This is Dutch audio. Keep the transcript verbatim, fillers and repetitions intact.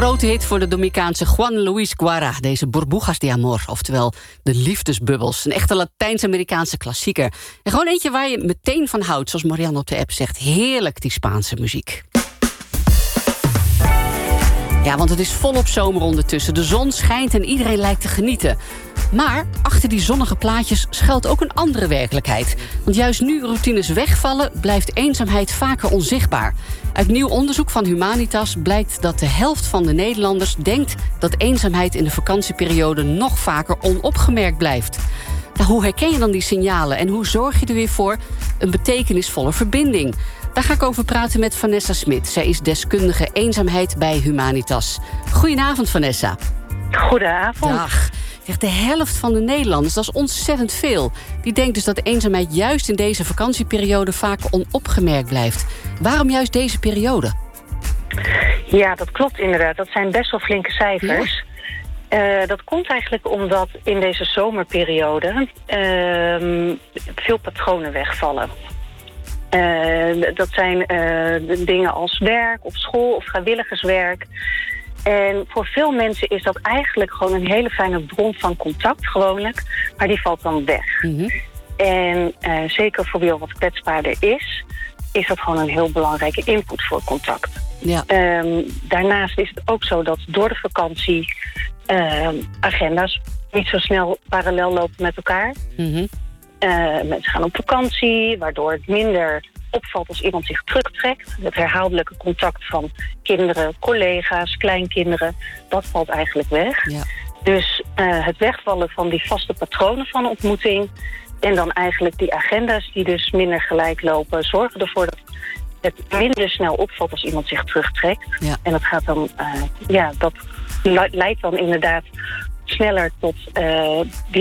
Grote hit voor de Dominicaanse Juan Luis Guerra. Deze Burbujas de Amor, oftewel de liefdesbubbels. Een echte Latijns-Amerikaanse klassieker. En gewoon eentje waar je meteen van houdt, zoals Marianne op de app zegt. Heerlijk, die Spaanse muziek. Ja, want het is volop zomer ondertussen. De zon schijnt en iedereen lijkt te genieten. Maar achter die zonnige plaatjes schuilt ook een andere werkelijkheid. Want juist nu routines wegvallen, blijft eenzaamheid vaker onzichtbaar. Uit nieuw onderzoek van Humanitas blijkt dat de helft van de Nederlanders denkt dat eenzaamheid in de vakantieperiode nog vaker onopgemerkt blijft. Nou, hoe herken je dan die signalen en hoe zorg je er weer voor een betekenisvolle verbinding? Daar ga ik over praten met Vanessa Smit. Zij is deskundige eenzaamheid bij Humanitas. Goedenavond, Vanessa. Goedenavond. Dag. Zeg, de helft van de Nederlanders, dat is ontzettend veel. Die denkt dus dat eenzaamheid juist in deze vakantieperiode vaak onopgemerkt blijft. Waarom juist deze periode? Ja, dat klopt inderdaad. Dat zijn best wel flinke cijfers. Ja. Uh, dat komt eigenlijk omdat in deze zomerperiode uh, veel patronen wegvallen. Uh, dat zijn uh, dingen als werk of school of vrijwilligerswerk. En voor veel mensen is dat eigenlijk gewoon een hele fijne bron van contact, gewoonlijk. Maar die valt dan weg. Mm-hmm. En uh, zeker voor wie al wat kwetsbaarder is, is dat gewoon een heel belangrijke input voor contact. Ja. Um, daarnaast is het ook zo dat door de vakantie uh, agenda's niet zo snel parallel lopen met elkaar. Mm-hmm. Uh, mensen gaan op vakantie, waardoor het minder opvalt als iemand zich terugtrekt. Het herhaaldelijke contact van kinderen, collega's, kleinkinderen, dat valt eigenlijk weg. Ja. Dus uh, het wegvallen van die vaste patronen van ontmoeting en dan eigenlijk die agenda's die dus minder gelijk lopen, zorgen ervoor dat het minder snel opvalt als iemand zich terugtrekt. Ja. En dat gaat dan, uh, ja, dat leidt dan inderdaad sneller tot uh, die